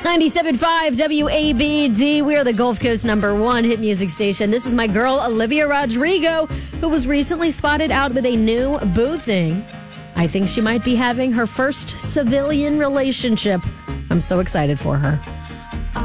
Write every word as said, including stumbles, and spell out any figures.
ninety-seven point five W A B D. We are the Gulf Coast number one hit music station. This is my girl, Olivia Rodrigo, who was recently spotted out with a new boo thing. I think she might be having her first civilian relationship. I'm so excited for her.